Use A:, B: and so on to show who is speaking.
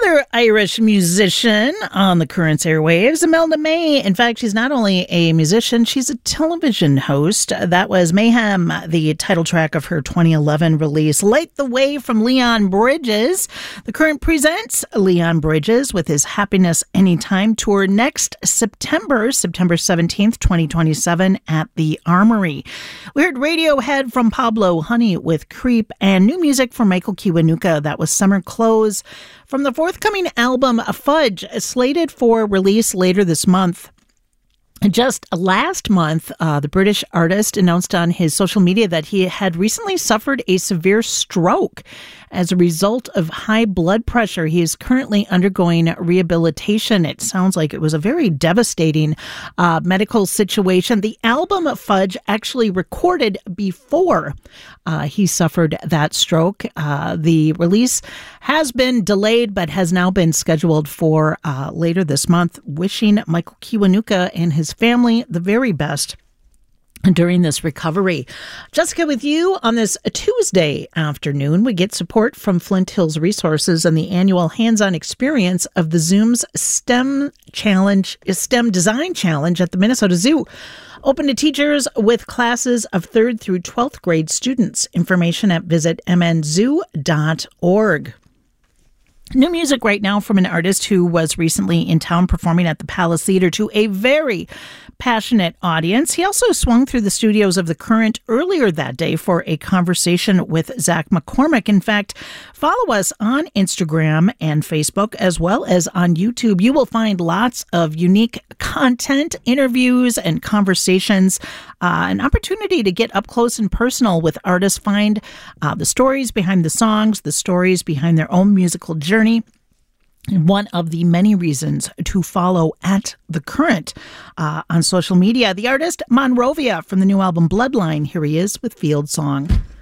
A: Another Irish musician on the Currents airwaves, Imelda May. In fact, she's not only a musician, she's a television host. That was Mayhem, the title track of her 2011 release, Light the Way from Leon Bridges. The Current presents Leon Bridges with his Happiness Anytime tour next September 17th, 2027 at the Armory. We heard Radiohead from Pablo Honey with Creep and new music from Michael Kiwanuka. That was Summer Clothes. From the forthcoming album Fudge, slated for release later this month. Just last month, the British artist announced on his social media that he had recently suffered a severe stroke as a result of high blood pressure. He is currently undergoing rehabilitation. It sounds like it was a very devastating medical situation. The album Fudge actually recorded before he suffered that stroke. The release has been delayed, but has now been scheduled for later this month. Wishing Michael Kiwanuka and his family the very best during this recovery. Jessica, with you on this Tuesday afternoon, we get support from Flint Hills Resources and the annual hands-on experience of the Zoom's STEM Design Challenge at the Minnesota Zoo. Open to teachers with classes of 3rd through 12th grade students. Information at visitmnzoo.org. New music right now from an artist who was recently in town performing at the Palace Theater to a very passionate audience. He also swung through the studios of The Current earlier that day for a conversation with Zach McCormick. In fact, follow us on Instagram and Facebook as well as on YouTube. You will find lots of unique content, interviews, and conversations, an opportunity to get up close and personal with artists, find the stories behind the songs, the stories behind their own musical journey. One of the many reasons to follow at The Current on social media. The artist Monrovia from the new album Bloodline. Here he is with Field Song.